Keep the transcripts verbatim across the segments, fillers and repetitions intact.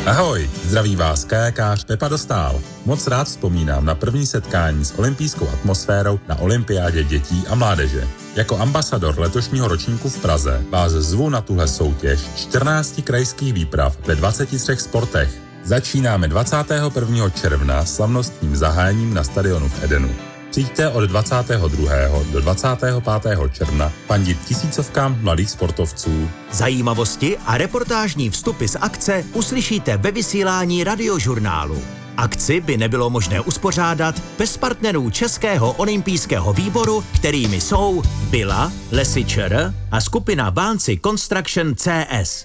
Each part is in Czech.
Ahoj, zdraví vás kajakář Pepa Dostál. Moc rád vzpomínám na první setkání s olympijskou atmosférou na olympiádě dětí a mládeže. Jako ambasador letošního ročníku v Praze vás zvu na tuhle soutěž čtrnácti krajských výprav ve dvaceti třech sportech. Začínáme dvacátého prvního června slavnostním zahájením na stadionu v Edenu. Přijďte od dvacátého druhého do dvacátého pátého června fandit tisícovkám mladých sportovců. Zajímavosti a reportážní vstupy z akce uslyšíte ve vysílání Radiožurnálu. Akci by nebylo možné uspořádat bez partnerů Českého olympijského výboru, kterými jsou Bila, Lesy ČR a skupina Vancy Construction C S.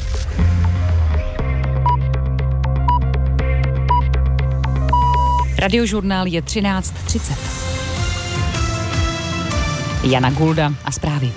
Radiožurnál je třináct třicet. Jana Gulda a zprávy.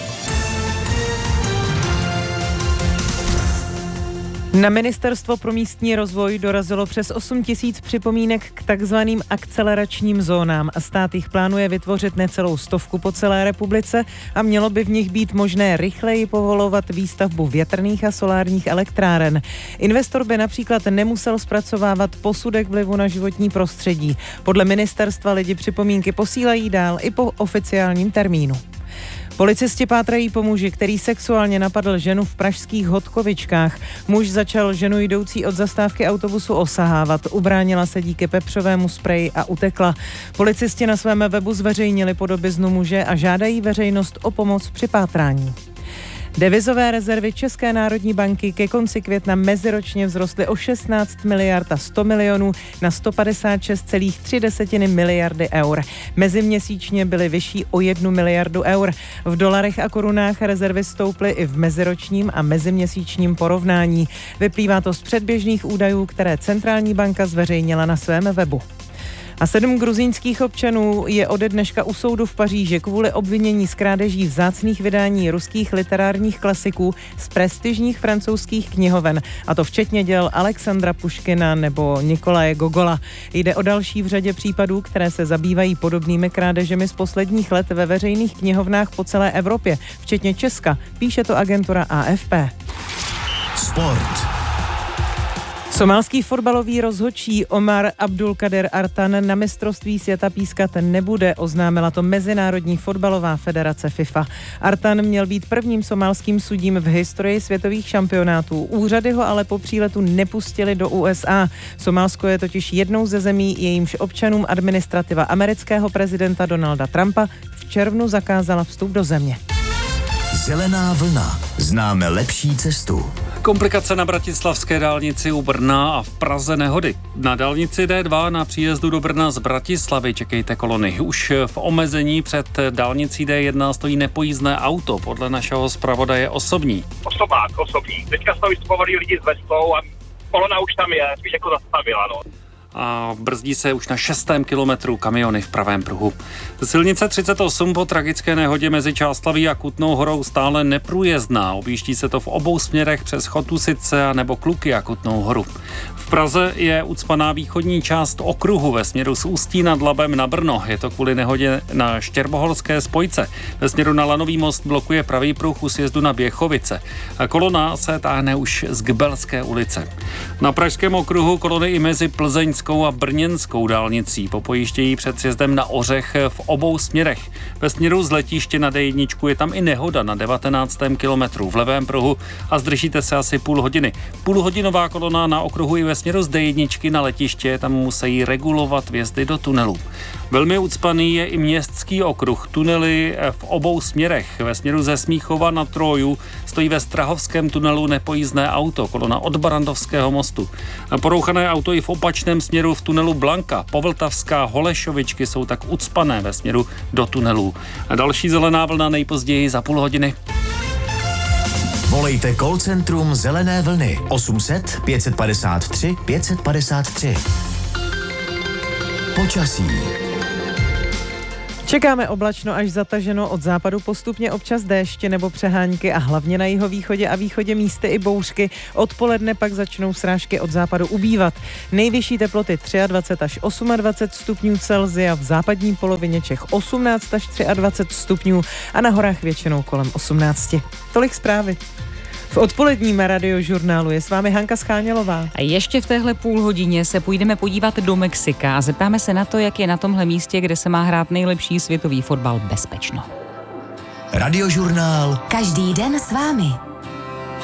Na Ministerstvo pro místní rozvoj dorazilo přes osm tisíc připomínek k takzvaným akceleračním zónám. Stát jich plánuje vytvořit necelou stovku po celé republice a mělo by v nich být možné rychleji povolovat výstavbu větrných a solárních elektráren. Investor by například nemusel zpracovávat posudek vlivu na životní prostředí. Podle ministerstva lidi připomínky posílají dál i po oficiálním termínu. Policisti pátrají po muži, který sexuálně napadl ženu v pražských Hodkovičkách. Muž začal ženu jdoucí od zastávky autobusu osahávat, ubránila se díky pepřovému spreji a utekla. Policisti na svém webu zveřejnili podobiznu muže a žádají veřejnost o pomoc při pátrání. Devizové rezervy České národní banky ke konci května meziročně vzrostly o šestnáct miliard a sto milionů na sto padesát šest celá tři miliardy eur. Meziměsíčně byly vyšší o jednu miliardu eur. V dolarech a korunách rezervy stouply i v meziročním a meziměsíčním porovnání. Vyplývá to z předběžných údajů, které centrální banka zveřejnila na svém webu. A sedm gruzínských občanů je ode dneška u soudu v Paříži kvůli obvinění z krádeží vzácných vydání ruských literárních klasiků z prestižních francouzských knihoven, a to včetně děl Alexandra Puškina nebo Nikolaje Gogola. Jde o další v řadě případů, které se zabývají podobnými krádežemi z posledních let ve veřejných knihovnách po celé Evropě, včetně Česka, píše to agentura A F P. Sport. Somálský fotbalový rozhodčí Omar Abdulkader Artan na mistrovství světa pískat nebude, oznámila to Mezinárodní fotbalová federace FIFA. Artan měl být prvním somálským sudím v historii světových šampionátů. Úřady ho ale po příletu nepustili do U S A. Somálsko je totiž jednou ze zemí, jejímž občanům administrativa amerického prezidenta Donalda Trumpa v červnu zakázala vstup do země. Zelená vlna. Známe lepší cestu. Komplikace na bratislavské dálnici u Brna a v Praze nehody. Na dálnici D dva na příjezdu do Brna z Bratislavy čekejte kolony. Už v omezení před dálnicí D jedna stojí nepojízdné auto, podle našeho zpravodaje osobní. Osobák, osobní. Teďka jsme vystupovali lidi s vestou a kolona už tam je, spíš jako zastavila, no. A brzdí se už na šestém kilometru kamiony v pravém pruhu. Silnice třicet osm po tragické nehodě mezi Čáslaví a Kutnou Horou stále neprůjezdná. Objíždí se to v obou směrech přes Chotusice a nebo Kluky a Kutnou Horu. V Praze je ucpaná východní část okruhu ve směru z Ústí nad Labem na Brno. Je to kvůli nehodě na Štěrbohorské spojce. Ve směru na Lanový most blokuje pravý pruh u sjezdu na Běchovice. A kolona se táhne už z Gbelské ulice. Na pražském okruhu kolony i mezi Plzeňskou a Brněnskou dálnicí. Popojištějí před sjezdem na Ořech v obou směrech. Ve směru z letiště na D jedna je tam i nehoda na devatenáctém kilometru v levém pruhu a zdržíte se asi půl hodiny. Půlhodinová kolona na okruhu i ve směru z D jedna na letiště, tam musí regulovat vjezdy do tunelů. Velmi ucpaný je i městský okruh. Tunely v obou směrech. Ve směru ze Smíchova na Troju stojí ve Strahovském tunelu nepojízdné auto, kolona od Barandovského mostu. Porouchané auto i v opačném směru v tunelu Blanka. Povltavská Holešovičky jsou tak ucpané ve směru do tunelů. A další zelená vlna nejpozději za půl hodiny. Volejte call centrum Zelené vlny osm set pět padesát tři pět padesát tři. Počasí. Čekáme oblačno až zataženo, od západu postupně občas déště nebo přehánky a hlavně na jihovýchodě a východě místy i bouřky. Odpoledne pak začnou srážky od západu ubývat. Nejvyšší teploty dvacet tři až dvacet osm stupňů Celsia, v západní polovině Čech osmnáct až dvacet tři stupňů a na horách většinou kolem osmnáct. Tolik zprávy. V odpoledním radiožurnálu je s vámi Hanka Schánělová. A ještě v téhle půl hodině se půjdeme podívat do Mexika a zeptáme se na to, jak je na tomhle místě, kde se má hrát nejlepší světový fotbal, bezpečno. Radiožurnál. Každý den s vámi.